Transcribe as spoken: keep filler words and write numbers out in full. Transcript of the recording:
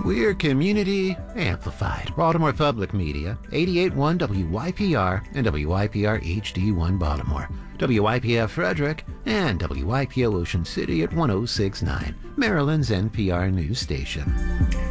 We're community amplified. Baltimore Public Media, eighty-eight point one W Y P R and W Y P R H D one Baltimore, W Y P F Frederick, and W Y P O Ocean City at one oh six point nine, Maryland's N P R news station.